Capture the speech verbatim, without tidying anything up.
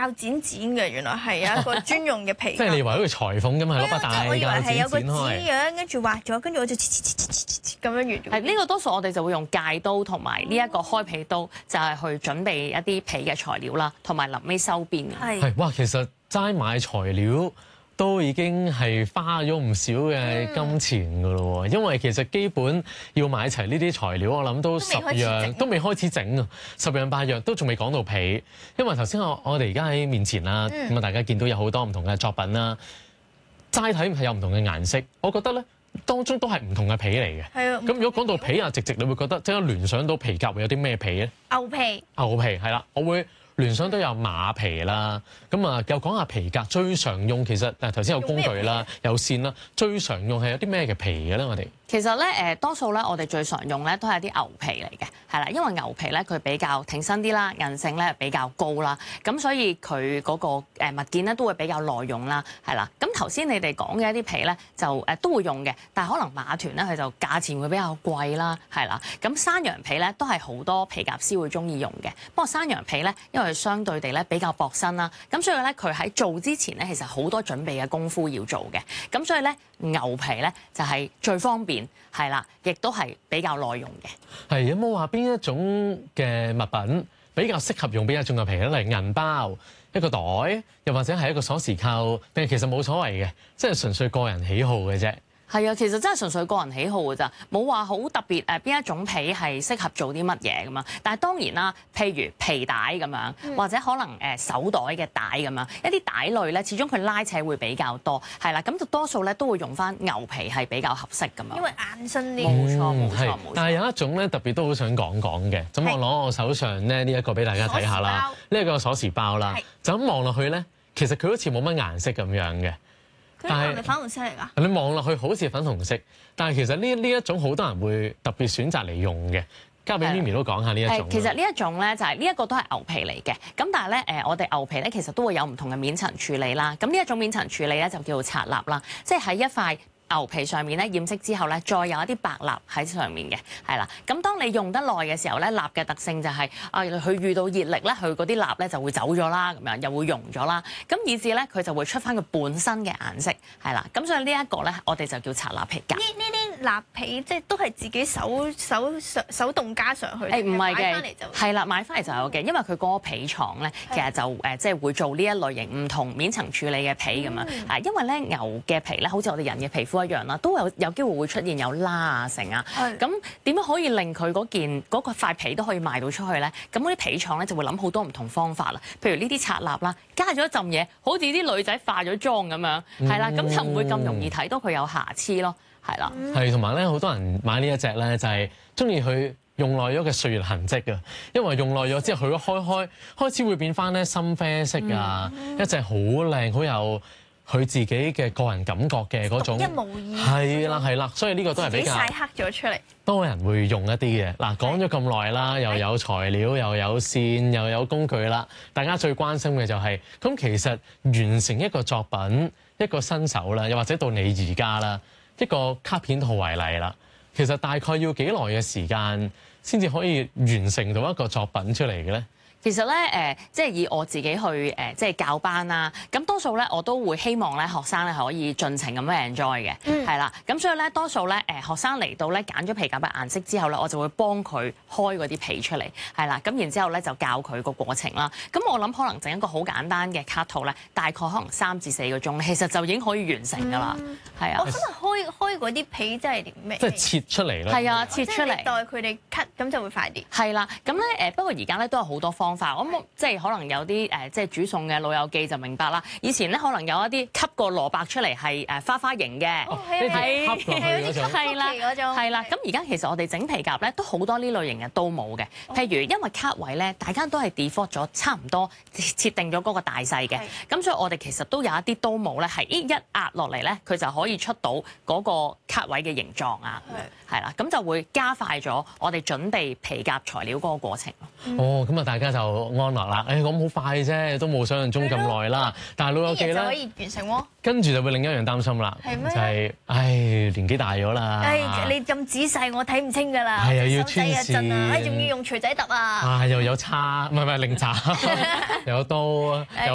鉸剪剪嘅，原來係有一個專用嘅皮。 即係你以為一個裁縫咁係攞把大鉸剪剪開？我以為係有個紙樣，跟住畫咗，跟住我就切切切切切切咁樣完。 係呢個多數我哋就會用戒刀同埋呢一個開皮刀，就係去準備一啲皮嘅材料啦，同埋臨尾收邊。 係係哇，其實齋買材料都已經係花咗唔少嘅金錢㗎咯喎，因為其實基本要買齊呢啲材料，我諗都十樣都未開始整啊，十樣八樣都仲未講到皮。因為頭先我我哋而家喺面前啦，咁啊、嗯、大家見到有好多唔同嘅作品啦，齋睇係有唔同嘅顏色，我覺得咧當中都係唔同嘅皮嚟嘅。係啊，咁如果講到皮啊，直直你會覺得即刻聯想到皮革會有啲咩皮咧？ 牛皮。牛皮係啦，我會聯想都有馬皮啦，咁啊又講下皮革最常用，其實誒頭先有工具啦，有線啦，最常用係有啲咩嘅皮嘅咧？我哋其實咧誒多數咧我哋最常用咧都係啲牛皮嚟嘅，係啦，因為牛皮咧佢比較挺身啲啦，韌性咧比較高啦，咁所以佢嗰個誒物件咧都會比較耐用啦，係啦。咁頭先你哋講嘅一啲皮咧就誒都會用嘅，但係可能馬團咧佢就價錢會比較貴啦，係啦。咁山羊皮咧都係好多皮夾師會中意用嘅，不過山羊皮咧因為佢相對地咧比較薄身啦，咁所以咧佢喺做之前咧其實好多準備嘅功夫要做嘅，咁所以咧牛皮咧就係最方便，係啦，亦都係比較耐用嘅。 係有冇話邊一種嘅物品比較適合用邊一種嘅皮咧？例如銀包、一個袋，又或者係一個鎖匙扣，定係其實冇所謂嘅，即係純粹個人喜好嘅啫。 係啊，其實真係純粹個人喜好㗎咋，冇話好特別誒邊一種皮係適合做啲乜嘢咁樣。但係當然啦，譬如皮帶咁樣，嗯、或者可能誒手袋嘅帶咁樣，一啲帶類咧，始終佢拉扯會比較多，係啦，咁就多數咧都會用翻牛皮係比較合適咁樣。 因為硬身啲。 冇錯冇錯冇錯。 但係有一種咧特別都好想講講嘅，咁我攞我手上咧呢一個俾大家睇下啦，呢一個鎖匙包啦，就咁望落去咧，其實佢好似冇乜顏色咁樣嘅。 但係咪粉紅色嚟㗎？ 你望落去好似粉紅色，但係其實呢呢一種好多人會特別選擇嚟用嘅。交俾 Mimi 都講下呢一種。 其實呢一種咧就係呢一個都係牛皮嚟嘅，咁但係咧誒我哋牛皮咧其實都會有唔同嘅面層處理啦。咁呢一種面層處理咧就叫做刷蠟啦，即係喺一塊牛皮上面咧染色之後咧，再有一啲白蠟喺上面嘅，係啦。咁當你用得耐嘅時候咧，蠟嘅特性就係、是、啊，佢遇到熱力咧，佢嗰啲蠟咧就會走咗啦，咁樣又會溶咗啦。咁以至咧佢就會出翻佢本身嘅顏色，係啦。咁所以呢一個咧，我哋就叫刷蠟皮革。 呢呢啲蠟皮即係都係自己手手手手動加上去。 誒唔係嘅， 係係啦，買翻嚟就有嘅，因為佢嗰個皮廠咧，其實就誒即係會做呢一類型唔同面層處理嘅皮咁樣。啊、嗯，因為咧牛嘅皮咧，好似我哋人嘅皮膚一樣啦，都有有機會會出現有拉啊成啊，咁點樣可以令佢嗰件嗰個塊皮都可以賣到出去咧？咁嗰啲皮廠咧就會諗好多唔同方法啦，譬如呢啲刷蠟啦，加咗一浸嘢，好似啲女仔化咗妝咁樣，係啦、嗯，咁就唔會咁容易睇到佢有瑕疵咯，係啦。 係同埋咧，好多人買呢一隻咧，就係中意佢用耐咗嘅歲月痕跡啊，因為用耐咗之後，佢開開開始會變翻咧深啡色啊，嗯、一隻好靚好有佢自己嘅個人感覺嘅嗰種， 一模一樣。 係啦係啦，所以呢個都係比較曬黑咗出嚟， 多人會用一啲嘅。嗱，講咗咁耐啦，又有材料，又有線，又有工具啦。大家最關心嘅就係、是，咁其實完成一個作品，一個新手啦，又或者到你而家啦，一個卡片套為例啦，其實大概要幾耐嘅時間先至可以完成到一個作品出嚟嘅咧？ 其實咧，誒、呃，即係以我自己去誒、呃，即係教班啦。咁多數咧，我都會希望咧，學生咧係可以盡情咁樣 enjoy 嘅，係啦、嗯。咁所以咧，多數咧，誒、呃，學生嚟到咧，揀咗皮革嘅顏色之後咧，我就會幫佢開嗰啲皮出嚟，係啦。咁然之後咧，就教佢個過程啦。咁我諗可能整一個好簡單嘅卡套咧，大概可能三至四個鐘，其實就已經可以完成㗎啦。係啊、嗯。我想問開開嗰啲皮真係點咩？ 即係切出嚟啦。 係啊，切出嚟。 代佢哋 cut 咁就會快啲。 係啦。咁咧誒，不過而家咧都有好多方法。我諗即係可能有啲誒，即係煮餸嘅老友記就明白啦。以前咧可能有一啲吸個蘿蔔出嚟係誒花花形嘅， 係係係啦係啦。咁而家其實我哋整皮夾咧都好多呢類型嘅都冇嘅。譬如因為卡位咧，大家都係 default 咗差唔多設定咗嗰個大細嘅，咁所以我哋其實都有一啲刀模咧係一壓落嚟咧，佢就可以出到嗰個卡位嘅形狀啊，係啦，咁就會加快咗我哋準備皮夾材料嗰個過程咯。 哦，咁啊大家就安樂啦。誒，咁好快啫，都冇想象中咁耐啦。但係老友記咧， 就可以完成喎。 跟住就會另一樣擔心啦，就係唉年紀大咗啦。 誒，你咁仔細，我睇唔清㗎啦。 係啊，要穿線啊， 誒，仲要用錘仔揼啊。 啊，又有叉，唔係唔係零叉，有刀。